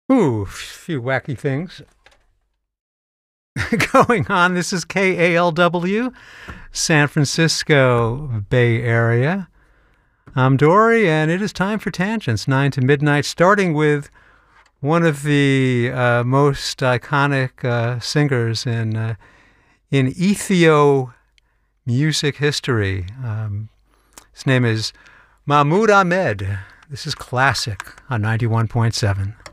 Ooh, a few wacky things going on. This is KALW, San Francisco Bay Area. I'm Dory, and it is time for Tangents, 9 to midnight, starting with one of the most iconic singers in Ethio music history. His name is Mahmoud Ahmed. This is Classic on 91.7.